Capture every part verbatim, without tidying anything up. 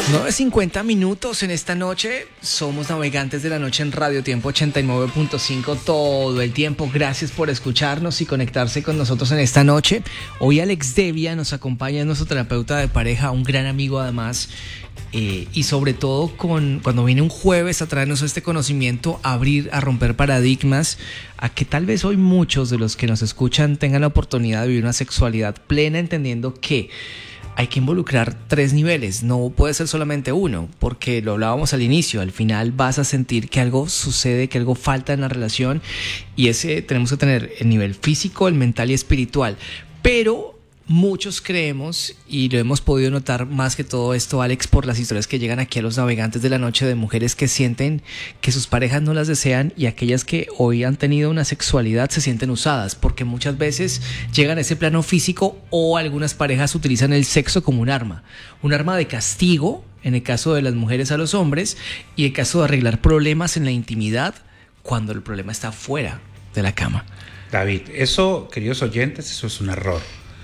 nueve cincuenta minutos en esta noche. Somos navegantes de la noche en Radio Tiempo ochenta y nueve punto cinco todo el tiempo. Gracias por escucharnos y conectarse con nosotros en esta noche. Hoy Alex Devia nos acompaña, es nuestro terapeuta de pareja, un gran amigo además. Eh, y sobre todo con, cuando viene un jueves a traernos este conocimiento, a abrir, a romper paradigmas, a que tal vez hoy muchos de los que nos escuchan tengan la oportunidad de vivir una sexualidad plena, entendiendo que hay que involucrar tres niveles, no puede ser solamente uno, porque lo hablábamos al inicio, al final vas a sentir que algo sucede, que algo falta en la relación, y ese tenemos que tener el nivel físico, el mental y espiritual. Pero muchos creemos, y lo hemos podido notar más que todo esto, Alex, por las historias que llegan aquí a los navegantes de la noche, de mujeres que sienten que sus parejas no las desean, y aquellas que hoy han tenido una sexualidad se sienten usadas, porque muchas veces llegan a ese plano físico, o algunas parejas utilizan el sexo como un arma, un arma de castigo, en el caso de las mujeres a los hombres, y en el caso de arreglar problemas en la intimidad, cuando el problema está fuera de la cama. David, eso, queridos oyentes, eso es un error.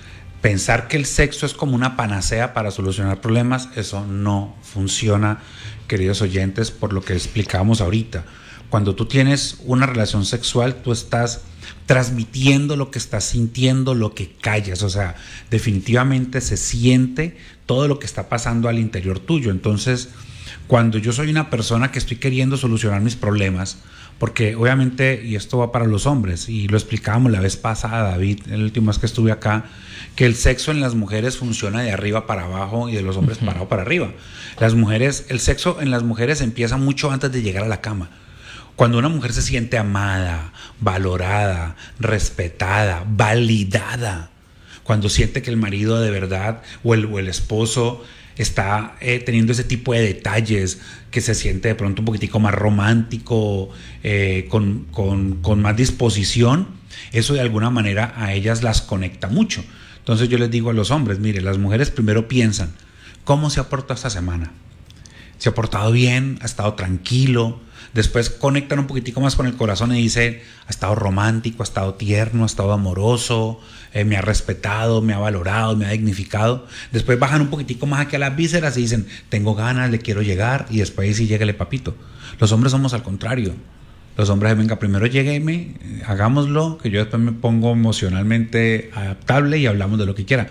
Pensar que el sexo es como una panacea para solucionar problemas, eso no funciona, queridos oyentes, por lo que explicábamos ahorita. Cuando tú tienes una relación sexual, tú estás transmitiendo lo que estás sintiendo, lo que callas. O sea, definitivamente se siente todo lo que está pasando al interior tuyo. Entonces, cuando yo soy una persona que estoy queriendo solucionar mis problemas, porque obviamente, y esto va para los hombres, y lo explicábamos la vez pasada, David, el último vez que estuve acá, que el sexo en las mujeres funciona de arriba para abajo y de los hombres uh-huh. para abajo para arriba. Las mujeres, el sexo en las mujeres empieza mucho antes de llegar a la cama. Cuando una mujer se siente amada, valorada, respetada, validada, cuando siente que el marido de verdad o el, o el esposo está eh, teniendo ese tipo de detalles, que se siente de pronto un poquitico más romántico, eh, con, con, con más disposición, eso de alguna manera a ellas las conecta mucho. Entonces yo les digo a los hombres, mire, las mujeres primero piensan, ¿cómo se ha portado esta semana? ¿Se ha portado bien? ¿Ha estado tranquilo? Después conectan un poquitico más con el corazón y dicen, ha estado romántico, ha estado tierno, ha estado amoroso, eh, me ha respetado, me ha valorado, me ha dignificado. Después bajan un poquitico más aquí a las vísceras y dicen, tengo ganas, le quiero llegar, y después sí, lléguele, papito. Los hombres somos al contrario. Los hombres, venga, primero llégueme, hagámoslo, que yo después me pongo emocionalmente adaptable y hablamos de lo que quiera.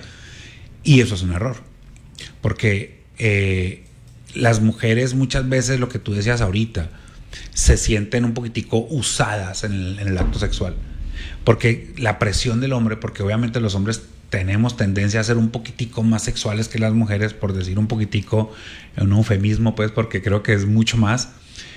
Y eso es un error, porque eh, las mujeres muchas veces, lo que tú decías ahorita, se sienten un poquitico usadas en el, en el acto sexual, porque la presión del hombre, porque obviamente los hombres tenemos tendencia a ser un poquitico más sexuales que las mujeres, por decir un poquitico, un eufemismo, pues, porque creo que es mucho más.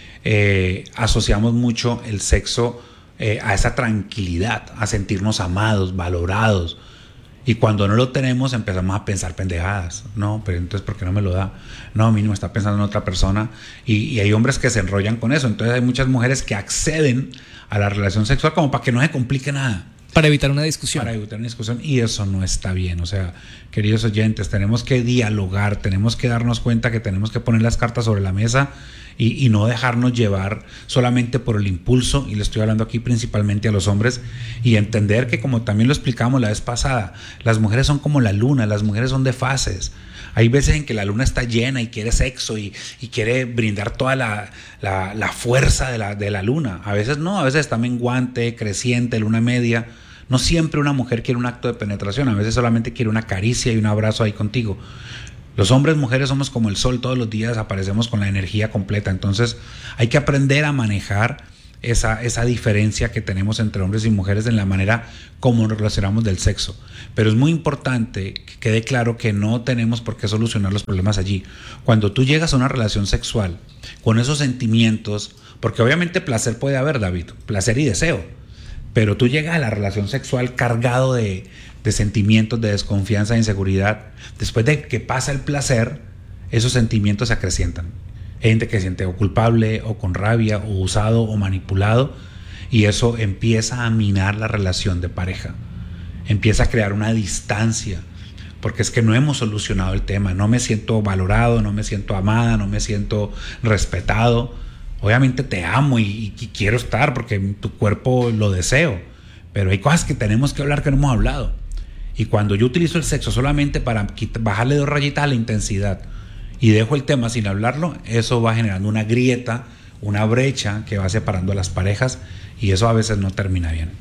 Eh, asociamos mucho el sexo eh, a esa tranquilidad, a sentirnos amados, valorados, y cuando no lo tenemos empezamos a pensar pendejadas. No, pero entonces ¿por qué no me lo da? No, mínimo está pensando en otra persona, y, y hay hombres que se enrollan con eso. Entonces hay muchas mujeres que acceden a la relación sexual como para que no se complique nada, para evitar una discusión. Para evitar una discusión, y eso no está bien. O sea, queridos oyentes, tenemos que dialogar, tenemos que darnos cuenta que tenemos que poner las cartas sobre la mesa y, y no dejarnos llevar solamente por el impulso, y le estoy hablando aquí principalmente a los hombres, y entender que, como también lo explicamos la vez pasada, las mujeres son como la luna, las mujeres son de fases. Hay veces en que la luna está llena y quiere sexo y, y quiere brindar toda la, la, la fuerza de la, de la luna. A veces no, a veces está menguante, creciente, luna media. No siempre una mujer quiere un acto de penetración, a veces solamente quiere una caricia y un abrazo ahí contigo. Los hombres, mujeres somos como el sol, todos los días aparecemos con la energía completa. Entonces hay que aprender a manejar esa, esa diferencia que tenemos entre hombres y mujeres en la manera como nos relacionamos del sexo. Pero es muy importante que quede claro que no tenemos por qué solucionar los problemas allí. Cuando tú llegas a una relación sexual con esos sentimientos, porque obviamente placer puede haber, David, placer y deseo, pero tú llegas a la relación sexual cargado de, de sentimientos de desconfianza e inseguridad. Después de que pasa el placer, esos sentimientos se acrecientan. Hay gente que se siente o culpable, o con rabia, o usado, o manipulado, y eso empieza a minar la relación de pareja. Empieza a crear una distancia, porque es que no hemos solucionado el tema. No me siento valorado, no me siento amada, no me siento respetado. Obviamente te amo y, y quiero estar porque tu cuerpo lo deseo, pero hay cosas que tenemos que hablar que no hemos hablado. Y cuando yo utilizo el sexo solamente para bajarle dos rayitas a la intensidad y dejo el tema sin hablarlo, eso va generando una grieta, una brecha que va separando a las parejas y eso a veces no termina bien.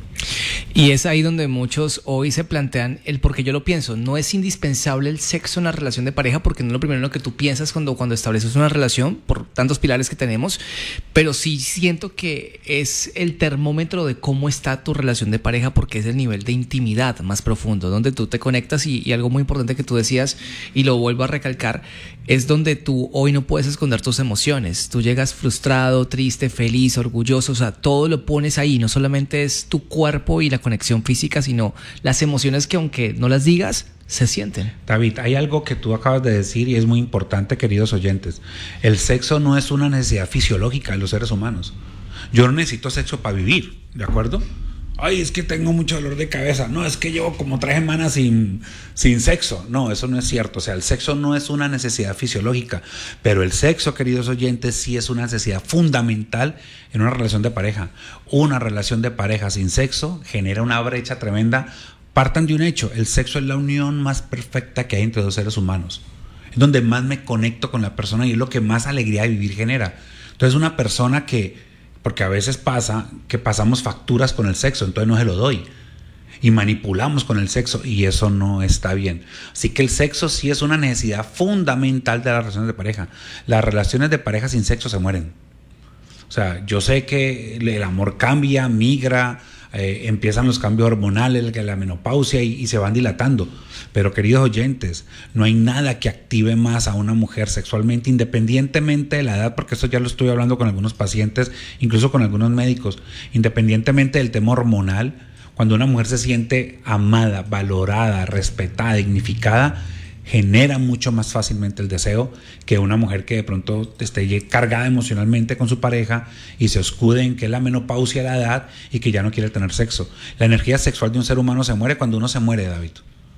Y es ahí donde muchos hoy se plantean el por qué yo lo pienso. No es indispensable el sexo en la relación de pareja porque no es lo primero en lo que tú piensas cuando, cuando estableces una relación por tantos pilares que tenemos, pero sí siento que es el termómetro de cómo está tu relación de pareja porque es el nivel de intimidad más profundo, donde tú te conectas y, y algo muy importante que tú decías y lo vuelvo a recalcar, es donde tú hoy no puedes esconder tus emociones. Tú llegas frustrado, triste, feliz, orgulloso, o sea, todo lo pones ahí, no solamente es tu cuerpo y la conexión física, sino las emociones que aunque no las digas, se sienten. David, hay algo que tú acabas de decir y es muy importante, queridos oyentes. El sexo no es una necesidad fisiológica de los seres humanos. Yo no necesito sexo para vivir, ¿de acuerdo? Ay, es que tengo mucho dolor de cabeza. No, es que llevo como tres semanas sin, sin sexo. No, eso no es cierto. O sea, el sexo no es una necesidad fisiológica, pero el sexo, queridos oyentes, sí es una necesidad fundamental en una relación de pareja. Una relación de pareja sin sexo genera una brecha tremenda. Partan de un hecho, el sexo es la unión más perfecta que hay entre dos seres humanos. Es donde más me conecto con la persona y es lo que más alegría de vivir genera. Entonces, una persona que... Porque a veces pasa que pasamos facturas con el sexo, entonces no se lo doy. Y manipulamos con el sexo y eso no está bien. Así que el sexo sí es una necesidad fundamental de las relaciones de pareja. Las relaciones de pareja sin sexo se mueren. O sea, yo sé que el amor cambia, migra, eh, empiezan los cambios hormonales, la menopausia y, y se van dilatando. Pero queridos oyentes, no hay nada que active más a una mujer sexualmente, independientemente de la edad, porque esto ya lo estoy hablando con algunos pacientes, incluso con algunos médicos, independientemente del tema hormonal, cuando una mujer se siente amada, valorada, respetada, dignificada, genera mucho más fácilmente el deseo que una mujer que de pronto esté cargada emocionalmente con su pareja y se escude en que es la menopausia, la edad y que ya no quiere tener sexo. La energía sexual de un ser humano se muere cuando uno se muere, David.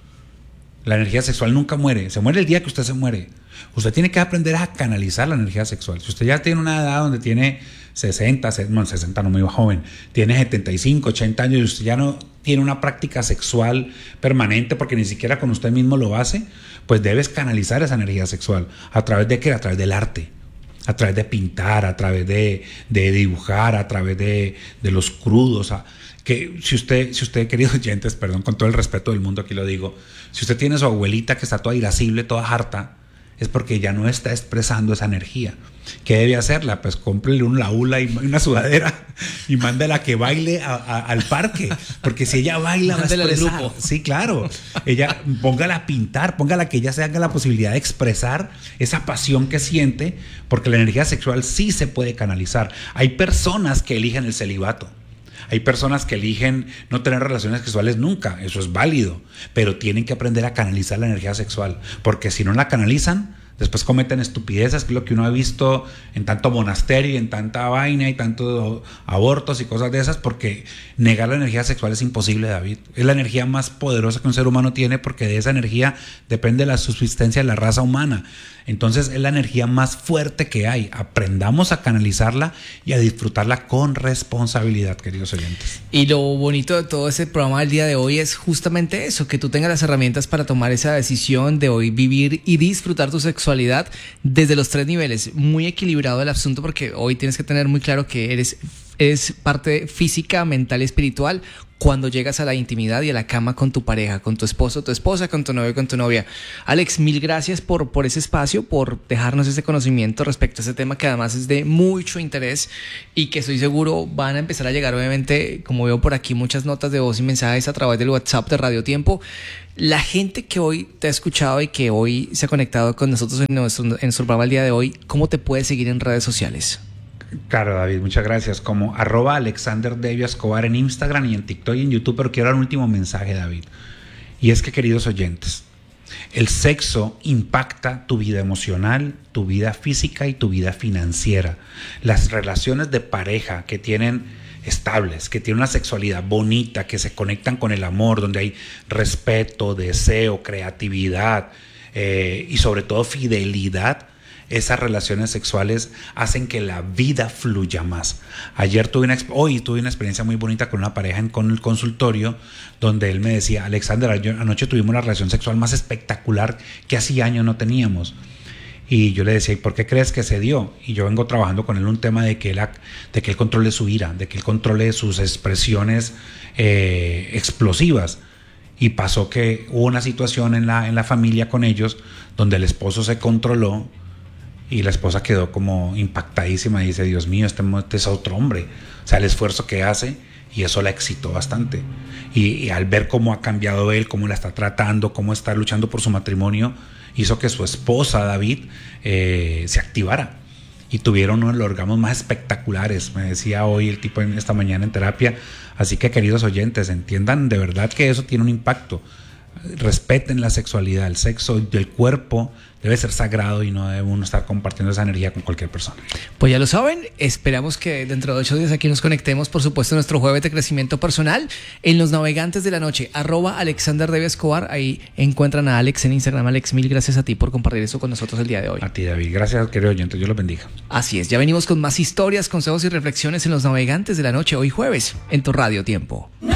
La energía sexual nunca muere, se muere el día que usted se muere. Usted tiene que aprender a canalizar la energía sexual. Si usted ya tiene una edad donde tiene sesenta, no, sesenta no, muy joven, tiene setenta y cinco, ochenta años y usted ya no tiene una práctica sexual permanente porque ni siquiera con usted mismo lo hace, pues debes canalizar esa energía sexual. ¿A través de qué? A través del arte, a través de pintar, a través de, de dibujar, a través de, de los crudos. A, que si usted, si usted, queridos oyentes, perdón, con todo el respeto del mundo aquí lo digo, si usted tiene a su abuelita que está toda irascible, toda harta, es porque ya no está expresando esa energía. ¿Qué debe hacerla? Pues cómprele una hula y una sudadera y mándela que baile a, a, al parque, porque si ella baila va a expresar. Sí, claro. Ella, póngala a pintar, póngala que ella se haga la posibilidad de expresar esa pasión que siente, porque la energía sexual sí se puede canalizar. Hay personas que eligen el celibato. Hay personas que eligen no tener relaciones sexuales nunca, eso es válido, pero tienen que aprender a canalizar la energía sexual, porque si no la canalizan, después cometen estupideces, que es lo que uno ha visto en tanto monasterio, en tanta vaina y tantos abortos y cosas de esas, porque negar la energía sexual es imposible, David. Es la energía más poderosa que un ser humano tiene, porque de esa energía depende la subsistencia de la raza humana. Entonces es la energía más fuerte que hay. Aprendamos a canalizarla y a disfrutarla con responsabilidad, queridos oyentes. Y lo bonito de todo ese programa del día de hoy es justamente eso, que tú tengas las herramientas para tomar esa decisión de hoy vivir y disfrutar tu sexualidad desde los tres niveles. Muy equilibrado el asunto, porque hoy tienes que tener muy claro que eres, eres parte física, mental y espiritual cuando llegas a la intimidad y a la cama con tu pareja, con tu esposo, tu esposa, con tu novio, con tu novia. Alex, mil gracias por, por ese espacio, por dejarnos ese conocimiento respecto a ese tema que además es de mucho interés y que estoy seguro van a empezar a llegar, obviamente, como veo por aquí, muchas notas de voz y mensajes a través del WhatsApp de Radio Tiempo. La gente que hoy te ha escuchado y que hoy se ha conectado con nosotros en nuestro, en nuestro programa el día de hoy, ¿cómo te puede seguir en redes sociales? Claro, David, muchas gracias. Como arroba Alexander Devia Escobar en Instagram y en TikTok y en YouTube, pero quiero dar un último mensaje, David. Y es que, queridos oyentes, el sexo impacta tu vida emocional, tu vida física y tu vida financiera. Las relaciones de pareja que tienen estables, que tienen una sexualidad bonita, que se conectan con el amor, donde hay respeto, deseo, creatividad eh, y sobre todo fidelidad, esas relaciones sexuales hacen que la vida fluya más. Ayer tuve una, hoy tuve una experiencia muy bonita con una pareja en con el consultorio, donde él me decía: Alexander, anoche tuvimos una relación sexual más espectacular que hacía años no teníamos. Y yo le decía, ¿y por qué crees que se dio? Y yo vengo trabajando con él un tema de que él, de que él controle su ira, de que él controle sus expresiones eh, explosivas. Y pasó que hubo una situación en la, en la familia con ellos donde el esposo se controló y la esposa quedó como impactadísima y dice, Dios mío, este, este es otro hombre. O sea, el esfuerzo que hace, y eso la excitó bastante. Y, y al ver cómo ha cambiado él, cómo la está tratando, cómo está luchando por su matrimonio, hizo que su esposa, David, eh, se activara. Y tuvieron uno de los orgasmos más espectaculares, me decía hoy el tipo en esta mañana en terapia. Así que, queridos oyentes, entiendan de verdad que eso tiene un impacto. Respeten la sexualidad, el sexo del cuerpo debe ser sagrado y no debe uno estar compartiendo esa energía con cualquier persona. Pues ya lo saben, esperamos que dentro de ocho días aquí nos conectemos, por supuesto, en nuestro jueves de crecimiento personal en Los Navegantes de la Noche, arroba Alexander Debe Escobar. Ahí encuentran a Alex en Instagram. Alex, mil gracias a ti por compartir eso con nosotros el día de hoy. A ti, David. Gracias, querido oyente. Dios los bendiga. Así es, ya venimos con más historias, consejos y reflexiones en Los Navegantes de la Noche, hoy jueves, en tu Radio Tiempo.